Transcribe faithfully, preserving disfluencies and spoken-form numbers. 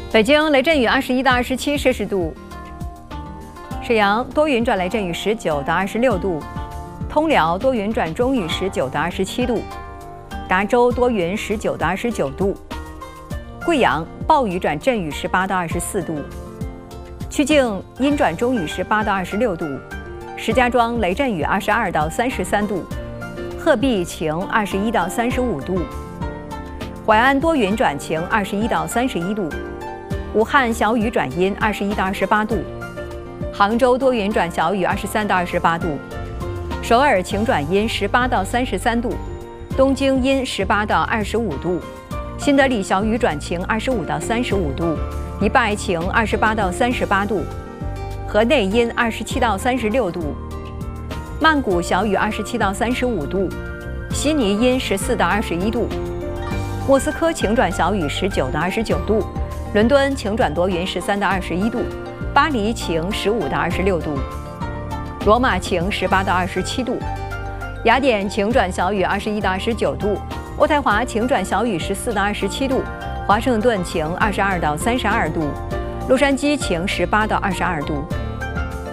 北京雷阵雨二十一到二十七摄氏度，沈阳多云转雷阵雨十九到二十六度，通辽多云转中雨十九到二十七度，达州多云十九到二十九度，贵阳暴雨转阵雨十八到二十四度，曲靖阴转中雨十八到二十六度，石家庄雷阵雨二十二到三十三度，鹤壁晴二十一到三十五度，淮安多云转晴二十一到三十一度，武汉小雨转阴二十一到二十八度，杭州多云转小雨二十三到二十八度，首尔晴转阴十八到三十三度，东京阴十八到二十五度，新德里小雨转晴二十五到三十五度，迪拜晴二十八到三十八度，河内阴二十七到三十六度，曼谷小雨二十七到三十五度，悉尼阴十四到二十一度，莫斯科晴转小雨十九到二十九度，伦敦晴转多云十三到二十一度，巴黎晴十五到二十六度，罗马晴十八到二十七度，雅典晴转小雨二十一到二十九度，渥太华晴转小雨十四到二十七度，华盛顿晴二十二到三十二度，洛杉矶晴十八到二十二度。